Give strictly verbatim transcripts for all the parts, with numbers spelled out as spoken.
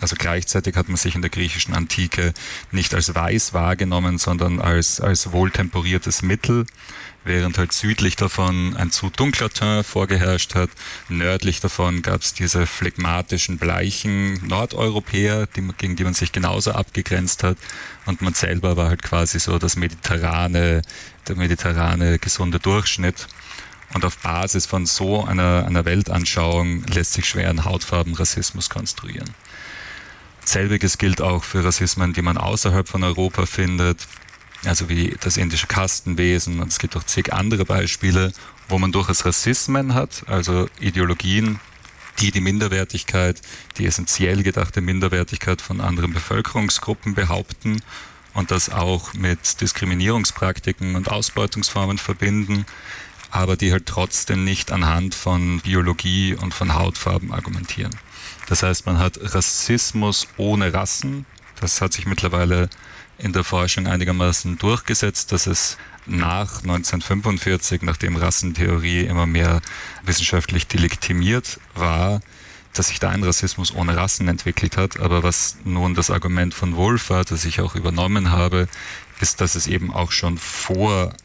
Also gleichzeitig hat man sich in der griechischen Antike nicht als weiß wahrgenommen, sondern als, als wohltemperiertes Mittel, während halt südlich davon ein zu dunkler Teint vorgeherrscht hat. Nördlich davon gab es diese phlegmatischen, bleichen Nordeuropäer, die, gegen die man sich genauso abgegrenzt hat. Und man selber war halt quasi so das mediterrane, der mediterrane gesunde Durchschnitt. Und auf Basis von so einer, einer Weltanschauung lässt sich schwer ein Hautfarbenrassismus konstruieren. Selbiges gilt auch für Rassismen, die man außerhalb von Europa findet, also wie das indische Kastenwesen, und es gibt auch zig andere Beispiele, wo man durchaus Rassismen hat, also Ideologien, die die Minderwertigkeit, die essentiell gedachte Minderwertigkeit von anderen Bevölkerungsgruppen behaupten und das auch mit Diskriminierungspraktiken und Ausbeutungsformen verbinden, aber die halt trotzdem nicht anhand von Biologie und von Hautfarben argumentieren. Das heißt, man hat Rassismus ohne Rassen. Das hat sich mittlerweile in der Forschung einigermaßen durchgesetzt, dass es nach neunzehnhundertfünfundvierzig, nachdem Rassentheorie immer mehr wissenschaftlich delegitimiert war, dass sich da ein Rassismus ohne Rassen entwickelt hat. Aber was nun das Argument von Wohlfahrt, das ich auch übernommen habe, ist, dass es eben auch schon vor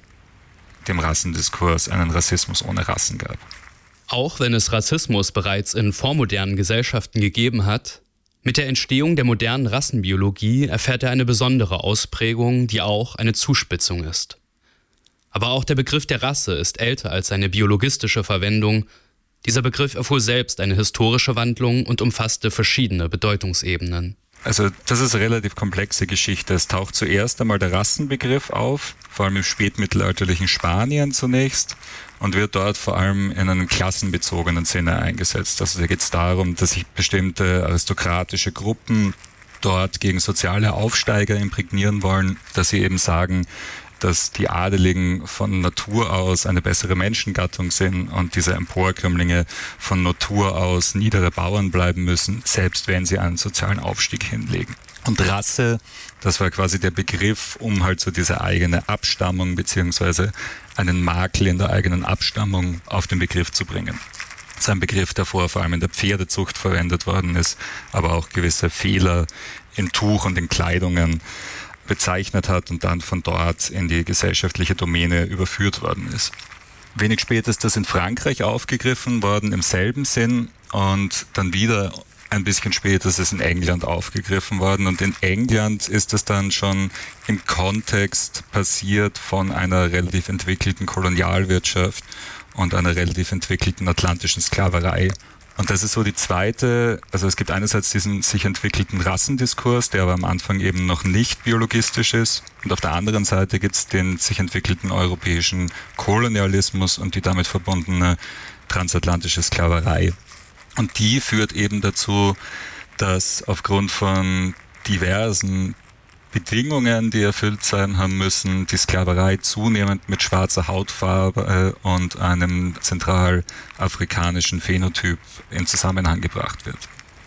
dem Rassendiskurs einen Rassismus ohne Rassen gab. Auch wenn es Rassismus bereits in vormodernen Gesellschaften gegeben hat, mit der Entstehung der modernen Rassenbiologie erfährt er eine besondere Ausprägung, die auch eine Zuspitzung ist. Aber auch der Begriff der Rasse ist älter als seine biologistische Verwendung. Dieser Begriff erfuhr selbst eine historische Wandlung und umfasste verschiedene Bedeutungsebenen. Also das ist eine relativ komplexe Geschichte. Es taucht zuerst einmal der Rassenbegriff auf, vor allem im spätmittelalterlichen Spanien zunächst, und wird dort vor allem in einem klassenbezogenen Sinne eingesetzt. Also da geht es darum, dass sich bestimmte aristokratische Gruppen dort gegen soziale Aufsteiger imprägnieren wollen, dass sie eben sagen, dass die Adeligen von Natur aus eine bessere Menschengattung sind und diese Emporkömmlinge von Natur aus niedere Bauern bleiben müssen, selbst wenn sie einen sozialen Aufstieg hinlegen. Und Rasse, das war quasi der Begriff, um halt so diese eigene Abstammung beziehungsweise einen Makel in der eigenen Abstammung auf den Begriff zu bringen. Das ist ein Begriff, der vorher vor allem in der Pferdezucht verwendet worden ist, aber auch gewisse Fehler in Tuch und in Kleidungen bezeichnet hat und dann von dort in die gesellschaftliche Domäne überführt worden ist. Wenig später ist das in Frankreich aufgegriffen worden im selben Sinn und dann wieder ein bisschen später ist es in England aufgegriffen worden und in England ist es dann schon im Kontext passiert von einer relativ entwickelten Kolonialwirtschaft und einer relativ entwickelten atlantischen Sklaverei. Und das ist so die zweite, also es gibt einerseits diesen sich entwickelten Rassendiskurs, der aber am Anfang eben noch nicht biologistisch ist. Und auf der anderen Seite gibt es den sich entwickelten europäischen Kolonialismus und die damit verbundene transatlantische Sklaverei. Und die führt eben dazu, dass aufgrund von diversen Bedingungen, die erfüllt sein haben müssen, die Sklaverei zunehmend mit schwarzer Hautfarbe und einem zentralafrikanischen Phänotyp in Zusammenhang gebracht wird.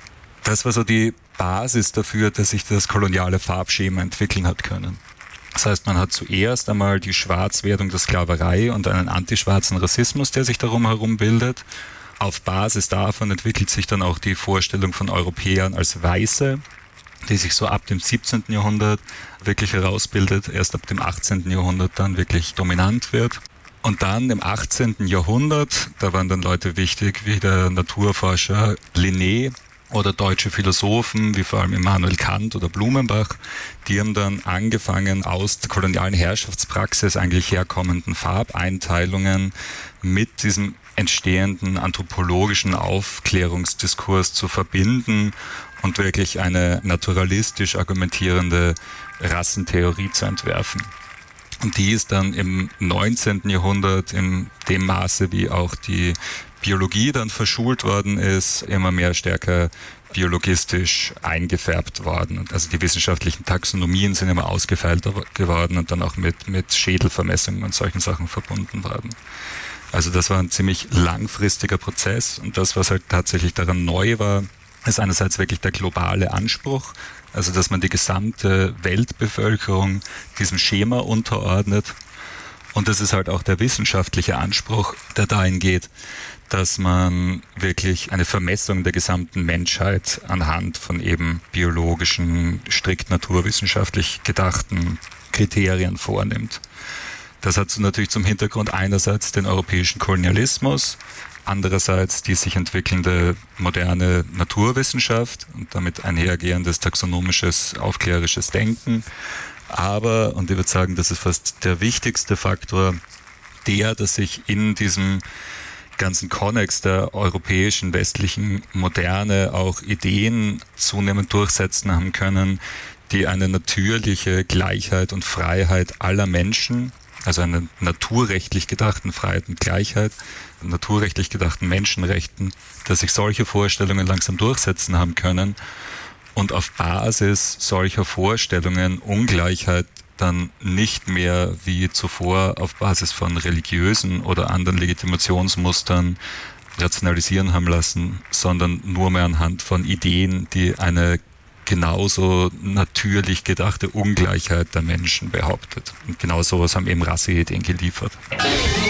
Das war so die Basis dafür, dass sich das koloniale Farbschema entwickeln hat können. Das heißt, man hat zuerst einmal die Schwarzwerdung der Sklaverei und einen antischwarzen Rassismus, der sich darum herum bildet. Auf Basis davon entwickelt sich dann auch die Vorstellung von Europäern als Weiße, die sich so ab dem siebzehnten Jahrhundert wirklich herausbildet, erst ab dem achtzehnten Jahrhundert dann wirklich dominant wird. Und dann im achtzehnten Jahrhundert, da waren dann Leute wichtig wie der Naturforscher Linné oder deutsche Philosophen wie vor allem Immanuel Kant oder Blumenbach, die haben dann angefangen, aus der kolonialen Herrschaftspraxis eigentlich herkommenden Farbeinteilungen mit diesem entstehenden anthropologischen Aufklärungsdiskurs zu verbinden und wirklich eine naturalistisch argumentierende Rassentheorie zu entwerfen. Und die ist dann im neunzehnten Jahrhundert in dem Maße, wie auch die Biologie dann verschult worden ist, immer mehr stärker biologistisch eingefärbt worden. Also die wissenschaftlichen Taxonomien sind immer ausgefeilter geworden und dann auch mit, mit Schädelvermessungen und solchen Sachen verbunden worden. Also das war ein ziemlich langfristiger Prozess und das, was halt tatsächlich daran neu war, ist einerseits wirklich der globale Anspruch, also dass man die gesamte Weltbevölkerung diesem Schema unterordnet Und das ist halt auch der wissenschaftliche Anspruch, der dahin geht, dass man wirklich eine Vermessung der gesamten Menschheit anhand von eben biologischen, strikt naturwissenschaftlich gedachten Kriterien vornimmt. Das hat so natürlich zum Hintergrund einerseits den europäischen Kolonialismus, andererseits die sich entwickelnde moderne Naturwissenschaft und damit einhergehendes taxonomisches, aufklärerisches Denken. Aber, und ich würde sagen, das ist fast der wichtigste Faktor, der, dass sich in diesem ganzen Konnex der europäischen, westlichen Moderne auch Ideen zunehmend durchsetzen haben können, die eine natürliche Gleichheit und Freiheit aller Menschen, also eine naturrechtlich gedachten Freiheit und Gleichheit, naturrechtlich gedachten Menschenrechten, dass sich solche Vorstellungen langsam durchsetzen haben können und auf Basis solcher Vorstellungen Ungleichheit dann nicht mehr wie zuvor auf Basis von religiösen oder anderen Legitimationsmustern rationalisieren haben lassen, sondern nur mehr anhand von Ideen, die eine genauso natürlich gedachte Ungleichheit der Menschen behauptet. Und genau sowas haben eben Rasseideen geliefert.